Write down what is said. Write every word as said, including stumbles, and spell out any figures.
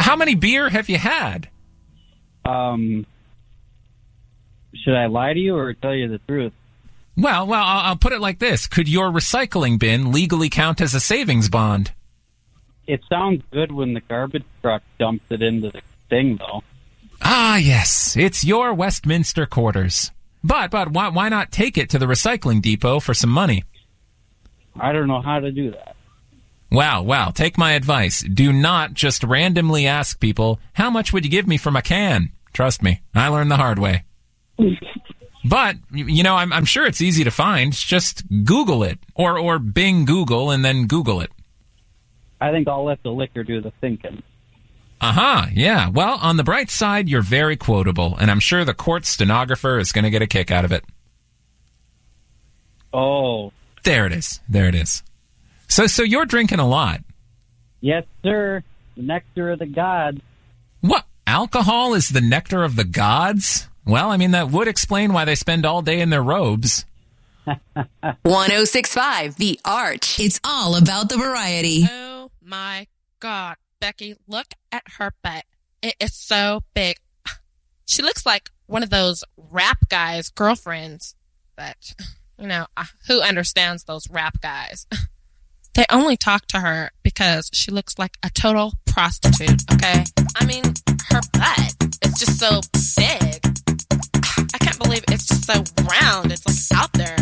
How many beer have you had? Um, should I lie to you or tell you the truth? Well, well, I'll, I'll put it like this. Could your recycling bin legally count as a savings bond? It sounds good when the garbage truck dumps it into the thing, though. Ah, yes. It's your Westminster quarters. But, but, why, why not take it to the recycling depot for some money? I don't know how to do that. Wow, wow. Take my advice. Do not just randomly ask people, how much would you give me for my can? Trust me, I learned the hard way. But, you know, I'm, I'm sure it's easy to find. Just Google it. Or, or Bing Google and then Google it. I think I'll let the liquor do the thinking. Uh-huh, yeah. Well, on the bright side, you're very quotable, and I'm sure the court stenographer is going to get a kick out of it. Oh. There it is. There it is. So so you're drinking a lot. Yes, sir. The nectar of the gods. What? Alcohol is the nectar of the gods? Well, I mean, that would explain why they spend all day in their robes. one oh six point five, The Arch. It's all about the variety. Oh, my God. Becky, look at her butt. It is so big. She looks like one of those rap guys' girlfriends that, you know, who understands those rap guys? They only talk to her because she looks like a total prostitute, okay? I mean, her butt is just so big. I can't believe it's just so round. It's like out there.